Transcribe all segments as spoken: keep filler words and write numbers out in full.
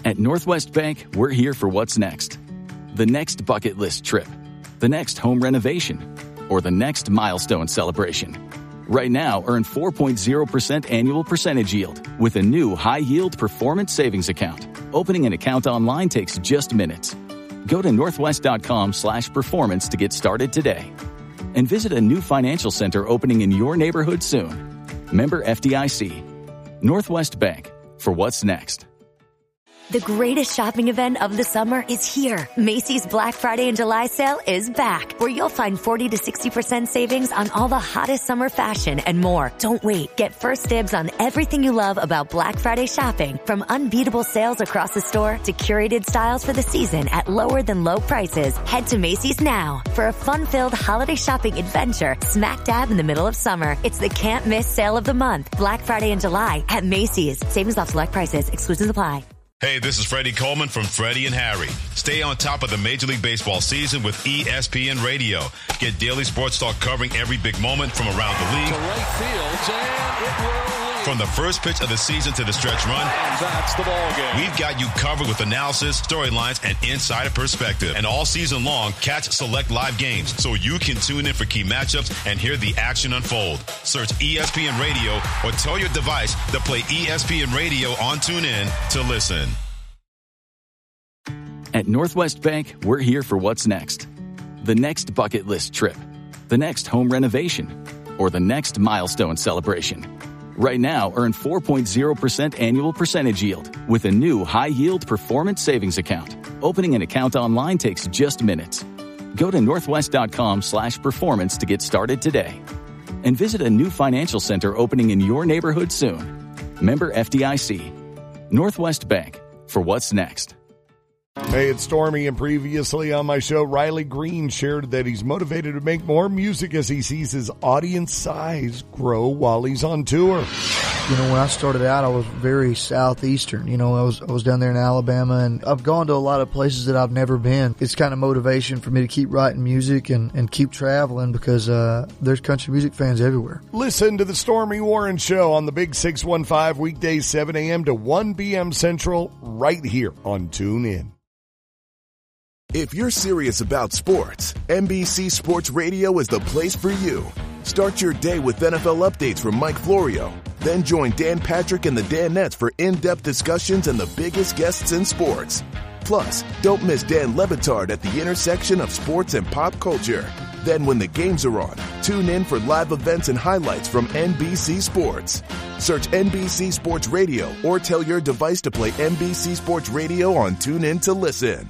At Northwest Bank, we're here for what's next. The next bucket list trip, the next home renovation, or the next milestone celebration. Right now, earn four point zero percent annual percentage yield with a new high-yield performance savings account. Opening an account online takes just minutes. Go to northwest.com slash performance to get started today. And visit a new financial center opening in your neighborhood soon. Member F D I C. Northwest Bank, for what's next. The greatest shopping event of the summer is here. Macy's Black Friday and July sale is back, where you'll find forty to sixty percent savings on all the hottest summer fashion and more. Don't wait. Get first dibs on everything you love about Black Friday shopping, from unbeatable sales across the store to curated styles for the season at lower than low prices. Head to Macy's now for a fun-filled holiday shopping adventure smack dab in the middle of summer. It's the can't miss sale of the month. Black Friday and July at Macy's. Savings off select prices. Exclusions apply. Hey, this is Freddie Coleman from Freddie and Harry. Stay on top of the Major League Baseball season with E S P N Radio. Get daily sports talk covering every big moment from around the league. To right field, and it will leave. From the first pitch of the season to the stretch run. And that's the ball game. We've got you covered with analysis, storylines, and insider perspective. And all season long, catch select live games so you can tune in for key matchups and hear the action unfold. Search E S P N Radio or tell your device to play E S P N Radio on TuneIn to listen. At Northwest Bank, we're here for what's next. The next bucket list trip, the next home renovation, or the next milestone celebration. Right now, earn four point zero percent annual percentage yield with a new high-yield performance savings account. Opening an account online takes just minutes. Go to northwest.com slash performance to get started today. And visit a new financial center opening in your neighborhood soon. Member F D I C. Northwest Bank, for what's next. Hey, it's Stormy, and previously on my show, Riley Green shared that he's motivated to make more music as he sees his audience size grow while he's on tour. You know, when I started out, I was very southeastern. You know, I was I was down there in Alabama, and I've gone to a lot of places that I've never been. It's kind of motivation for me to keep writing music and, and keep traveling because uh, there's country music fans everywhere. Listen to the Stormy Warren Show on the Big six one five, weekdays seven a.m. to one p.m. Central, right here on TuneIn. If you're serious about sports, N B C Sports Radio is the place for you. Start your day with N F L updates from Mike Florio. Then join Dan Patrick and the Danettes for in-depth discussions and the biggest guests in sports. Plus, don't miss Dan Le Batard at the intersection of sports and pop culture. Then when the games are on, tune in for live events and highlights from N B C Sports. Search N B C Sports Radio or tell your device to play N B C Sports Radio on TuneIn to listen.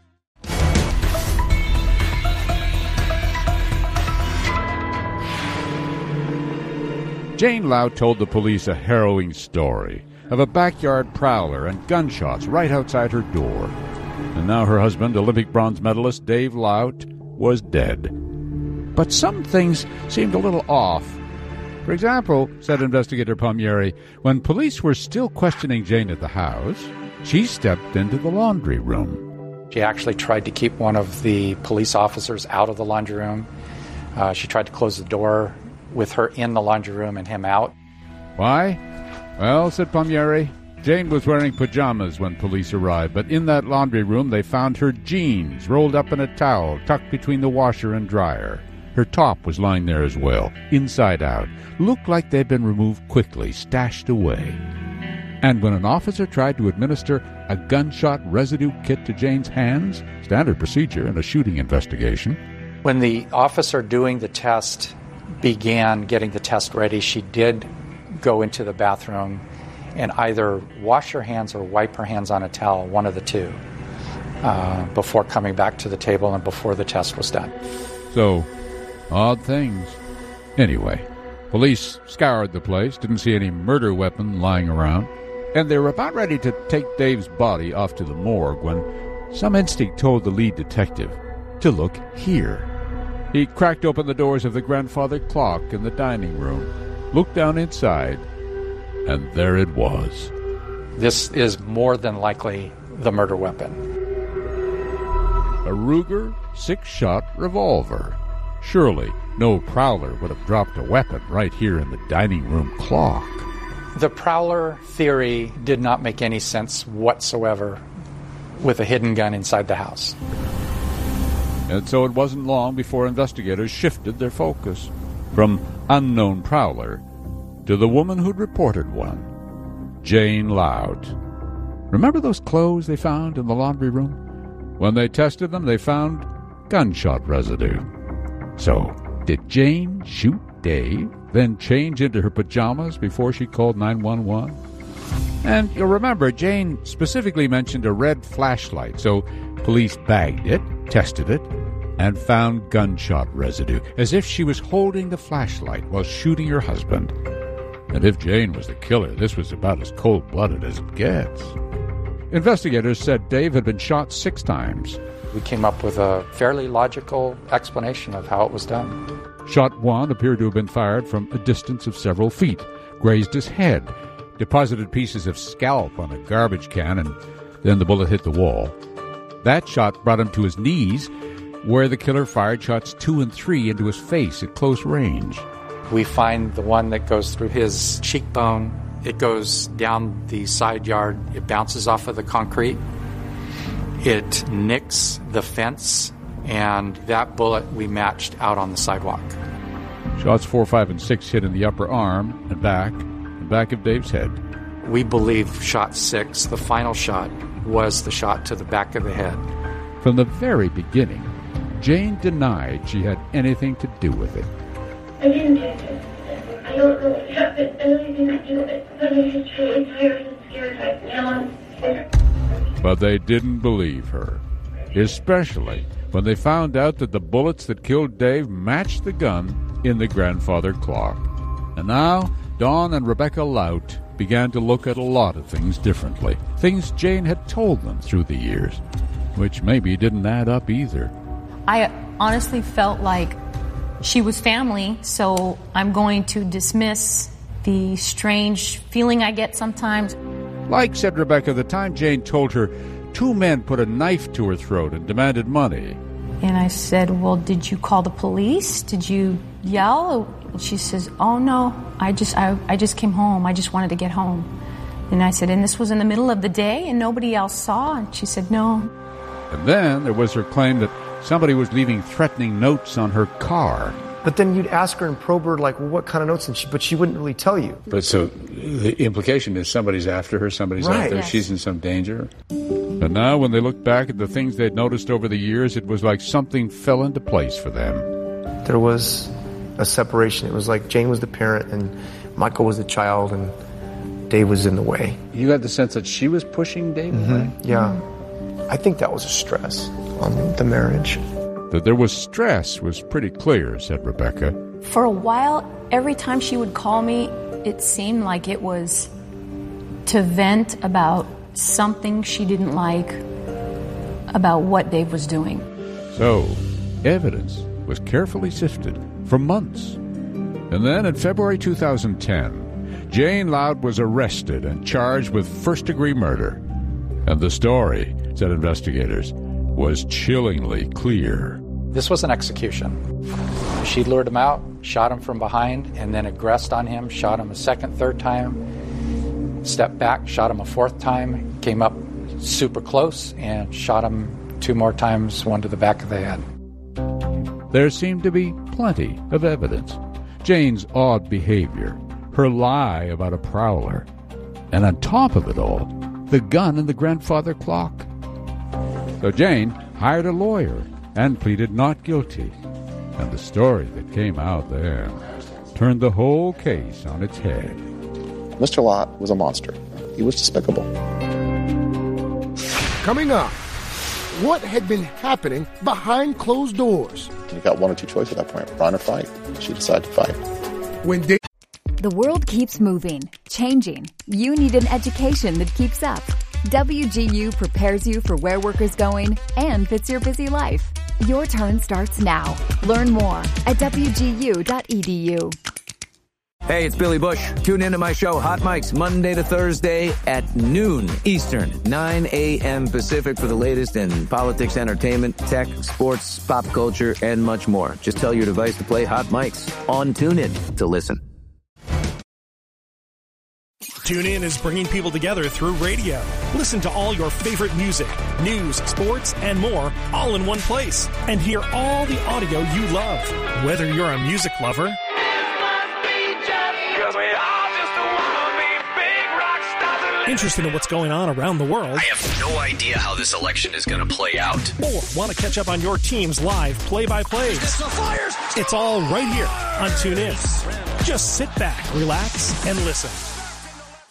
Jane Lau told the police a harrowing story of a backyard prowler and gunshots right outside her door. And now her husband, Olympic bronze medalist Dave Laut, was dead. But some things seemed a little off. For example, said investigator Palmieri, when police were still questioning Jane at the house, she stepped into the laundry room. She actually tried to keep one of the police officers out of the laundry room. Uh, she tried to close the door with her in the laundry room and him out. Why? Well, said Palmieri, Jane was wearing pajamas when police arrived, but in that laundry room they found her jeans rolled up in a towel tucked between the washer and dryer. Her top was lying there as well, inside out. Looked like they'd been removed quickly, stashed away. And when an officer tried to administer a gunshot residue kit to Jane's hands, standard procedure in a shooting investigation. When the officer doing the test began getting the test ready, she did go into the bathroom and either wash her hands or wipe her hands on a towel, one of the two, uh, before coming back to the table and before the test was done. So, odd things. Anyway, police scoured the place, didn't see any murder weapon lying around, and they were about ready to take Dave's body off to the morgue when some instinct told the lead detective to look here. He cracked open the doors of the grandfather clock in the dining room, looked down inside, and there it was. This is more than likely the murder weapon. A Ruger six-shot revolver. Surely no prowler would have dropped a weapon right here in the dining room clock. The Prowler theory did not make any sense whatsoever with a hidden gun inside the house. And so it wasn't long before investigators shifted their focus from unknown prowler to the woman who'd reported one, Jane Loud. Remember those clothes they found in the laundry room? When they tested them, they found gunshot residue. So, did Jane shoot Dave, then change into her pajamas before she called nine one one? And you'll remember, Jane specifically mentioned a red flashlight, so police bagged it, tested it, and found gunshot residue, as if she was holding the flashlight while shooting her husband. And if Jane was the killer, this was about as cold-blooded as it gets. Investigators said Dave had been shot six times. We came up with a fairly logical explanation of how it was done. Shot one appeared to have been fired from a distance of several feet, grazed his head, deposited pieces of scalp on a garbage can, and then the bullet hit the wall. That shot brought him to his knees, where the killer fired shots two and three into his face at close range. We find the one that goes through his cheekbone. It goes down the side yard. It bounces off of the concrete. It nicks the fence, and that bullet we matched out on the sidewalk. Shots four, five, and six hit in the upper arm and back, and back of Dave's head. We believe shot six, the final shot, was the shot to the back of the head. From the very beginning, Jane denied she had anything to do with it. I didn't do it. I don't know what happened. I don't even do it. But I'm just really tired and scared right now. But they didn't believe her, especially when they found out that the bullets that killed Dave matched the gun in the grandfather clock. And now, Dawn and Rebecca Lout began to look at a lot of things differently, things Jane had told them through the years, which maybe didn't add up either. I honestly felt like she was family, so I'm going to dismiss the strange feeling I get sometimes. Like, said Rebecca, the time Jane told her two men put a knife to her throat and demanded money. And I said, well, did you call the police? Did you yell? And she says, oh, no, I just I, I just came home. I just wanted to get home. And I said, and this was in the middle of the day and nobody else saw? And she said, no. And then there was her claim that somebody was leaving threatening notes on her car. But then you'd ask her and probe her, like, well, what kind of notes? And she, but she wouldn't really tell you. But so the implication is somebody's after her, somebody's right. out there, Yes. she's in some danger. And now when they looked back at the things they'd noticed over the years, it was like something fell into place for them. There was a separation. It was like Jane was the parent and Michael was the child and Dave was in the way. You got the sense that she was pushing Dave mm-hmm. away? Yeah. I think that was a stress on the marriage. That there was stress was pretty clear, said Rebecca. For a while, every time she would call me, it seemed like it was to vent about something she didn't like about what Dave was doing. So, evidence was carefully sifted for months. And then in February two thousand ten, Jane Loud was arrested and charged with first-degree murder. And the story, said investigators, was chillingly clear. This was an execution. She lured him out, shot him from behind, and then aggressed on him, shot him a second, third time, stepped back, shot him a fourth time, came up super close, and shot him two more times, one to the back of the head. There seemed to be plenty of evidence. Jane's odd behavior, her lie about a prowler, and on top of it all, the gun in the grandfather clock. So Jane hired a lawyer and pleaded not guilty. And the story that came out then turned the whole case on its head. Mister Lott was a monster. He was despicable. Coming up, what had been happening behind closed doors? You got one or two choices at that point, run or fight. She decided to fight. When they- The world keeps moving, changing. You need an education that keeps up. W G U prepares you for where work is going and fits your busy life. Your turn starts now. Learn more at W G U dot E D U. Hey, it's Billy Bush. Tune into my show, Hot Mics, Monday to Thursday at noon Eastern, nine a.m. Pacific for the latest in politics, entertainment, tech, sports, pop culture, and much more. Just tell your device to play Hot Mics on TuneIn to listen. TuneIn is bringing people together through radio. Listen to all your favorite music, news, sports, and more all in one place. And hear all the audio you love. Whether you're a music lover, interested in what's going on around the world, I have no idea how this election is going to play out, or want to catch up on your team's live play-by-plays, it's all right here on TuneIn. Just sit back, relax, and listen.